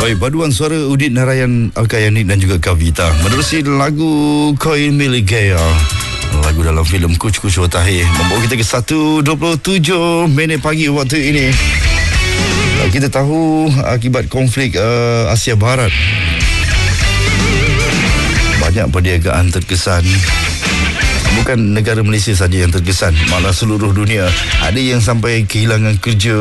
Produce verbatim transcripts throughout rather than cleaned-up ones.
Baik, paduan suara Udit Narayan, Alkayani dan juga Kavita menerusi lagu Koin Milik Gaya, lagu dalam filem Kuch Kuch Tahir, membawa kita ke satu dua puluh tujuh minit pagi waktu ini. Kita tahu akibat konflik uh, Asia Barat, banyak perniagaan terkesan. Bukan negara Malaysia saja yang terkesan, malah seluruh dunia. Ada yang sampai kehilangan kerja.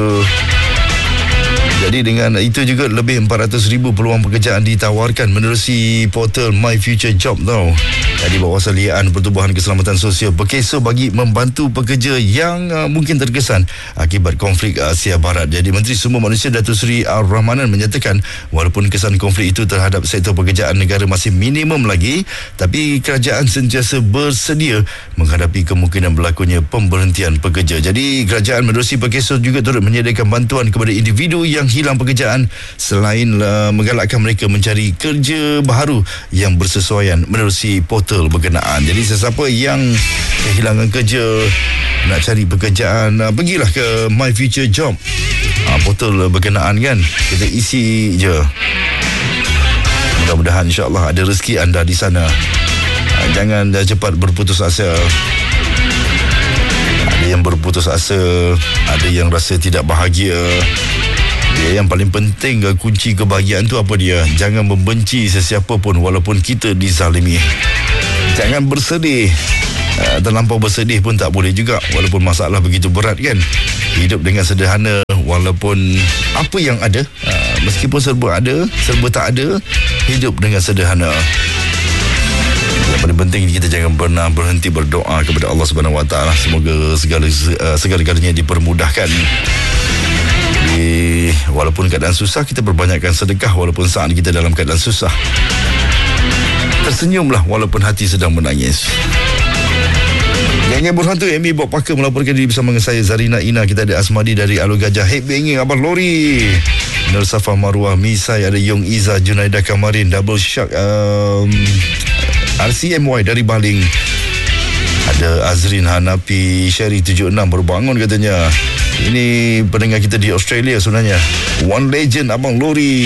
Jadi dengan itu juga lebih empat ratus ribu peluang pekerjaan ditawarkan menerusi portal My Future Job tau. Jadi bawasal liaan Pertubuhan Keselamatan Sosial berkesor bagi membantu pekerja yang uh, mungkin terkesan akibat konflik Asia Barat. Jadi Menteri Sumber Manusia Datuk Seri Ar-Rahmanan menyatakan walaupun kesan konflik itu terhadap sektor pekerjaan negara masih minimum lagi, tapi kerajaan sentiasa bersedia menghadapi kemungkinan berlakunya pemberhentian pekerja. Jadi kerajaan menerusi berkesor juga turut menyediakan bantuan kepada individu yang hilang pekerjaan selain uh, menggalakkan mereka mencari kerja baru yang bersesuaian menerusi portal berkenaan. Jadi sesiapa yang kehilangan kerja, nak cari pekerjaan, uh, pergilah ke My Future Job, uh, portal berkenaan kan, kita isi je. Mudah-mudahan insya-Allah ada rezeki anda di sana. uh, Jangan dah cepat berputus asa. Ada yang berputus asa, ada yang rasa tidak bahagia. Dia yang paling penting, kunci kebahagiaan tu apa dia? Jangan membenci sesiapa pun walaupun kita dizalimi. Jangan bersedih. Uh, terlampau bersedih pun tak boleh juga walaupun masalah begitu berat kan. Hidup dengan sederhana walaupun apa yang ada, uh, meskipun serba ada, serba tak ada, hidup dengan sederhana. Yang paling penting kita jangan pernah berhenti berdoa kepada Allah Subhanahu Wa Taala. Semoga segala uh, segala-galanya dipermudahkan. Di, walaupun keadaan susah, kita perbanyakkan sedekah walaupun saat kita dalam keadaan susah. Tersenyumlah walaupun hati sedang menangis. Geng Berhantu Amy Bob Parker melaporkan diri bersama dengan saya Zarina Ina. Kita ada Asmadi dari Alor Gajah, Headbanging Abang Lori, Nur Safa Marwah, Misai, ada Yong Iza, Junaida Kamarin, Double Shark, um, R C M Y dari Baling, ada Azrin Hanapi, Sherry tujuh enam baru bangun katanya. Ini pendengar kita di Australia sebenarnya. One Legend Abang Lori,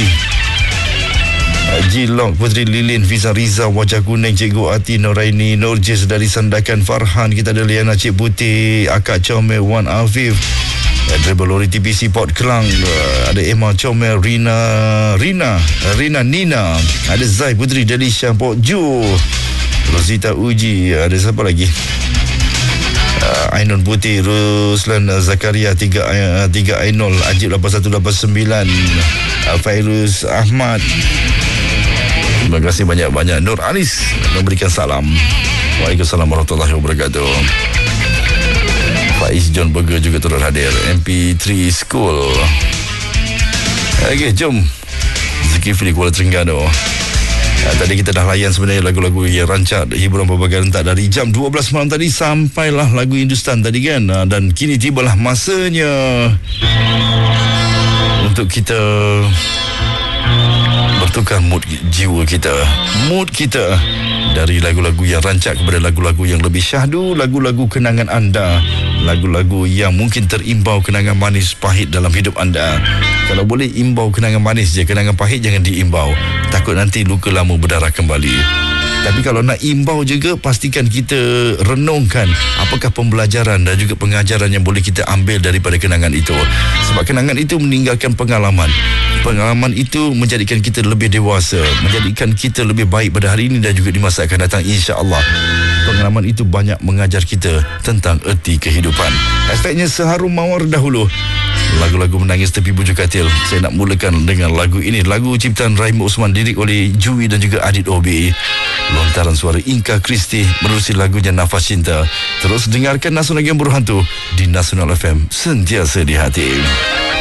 Jilong, Putri Lilin, Fiza Riza, Wajah Kuning, Cikgu Ati, Noraini, Nurjis dari Sandakan, Farhan, kita ada Liana Cik Putih, Akak Comel, Wan Afif, Driver Lori T P C Port Kelang, ada Emma Comel, Rina Rina Rina Nina, ada Zai Putri Delisha Port Ju, Rosita Uji, ada siapa lagi? Uh, Ainul Putih, Ruslan Zakaria tiga Ainul, Ajib lapan satu lapan sembilan, uh, Fairuz Ahmad. Terima kasih banyak-banyak. Nur Anis memberikan salam. Waalaikumsalam warahmatullahi wabarakatuh. Faiz John Burger juga turut hadir. M P tiga School. Okey, jom Zulkifli Kuala Terengganu. Uh, tadi kita dah layan sebenarnya lagu-lagu yang rancak hiburan pelbagai rentak dari jam dua belas malam tadi sampailah lagu Hindustan tadi kan. Uh, dan kini tibalah masanya untuk kita bertukar mood jiwa kita, mood kita dari lagu-lagu yang rancak kepada lagu-lagu yang lebih syahdu, lagu-lagu kenangan anda, lagu-lagu yang mungkin terimbau kenangan manis pahit dalam hidup anda. Kalau boleh imbau kenangan manis je, kenangan pahit jangan diimbau, takut nanti luka lama berdarah kembali. Tapi kalau nak imbau juga, pastikan kita renungkan apakah pembelajaran dan juga pengajaran yang boleh kita ambil daripada kenangan itu. Sebab kenangan itu meninggalkan pengalaman. Pengalaman itu menjadikan kita lebih dewasa, menjadikan kita lebih baik pada hari ini dan juga di masa akan datang, insya-Allah. Pengalaman itu banyak mengajar kita tentang erti kehidupan. Hashtagnya seharum mawar dahulu. Lagu-lagu menangis tepi bujur katil. Saya nak mulakan dengan lagu ini, lagu ciptaan Rahim Osman, lirik oleh Jui dan juga Adit O B. Lontaran suara Inka Kristi menerusi lagunya Nafas Cinta. Terus dengarkan Nasional Geng Berhantu di Nasional F M, sentiasa di hati.